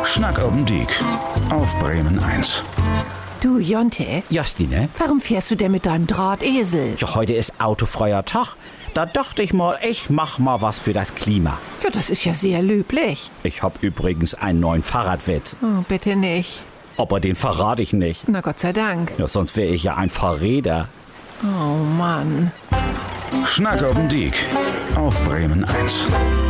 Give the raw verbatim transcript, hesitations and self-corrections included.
Schnack oben Diek auf Bremen eins. Du, Jonte, Justine? warum fährst du denn mit deinem Drahtesel? Ja, heute ist autofreier Tag. Da dachte ich mal, ich mach mal was für das Klima. Ja, das ist ja sehr löblich. Ich hab übrigens einen neuen Fahrradwitz. Oh, bitte nicht. Aber den verrate ich nicht. Na Gott sei Dank. Ja, sonst wäre ich ja ein Verräter. Oh Mann. Schnack oben Diek auf Bremen eins.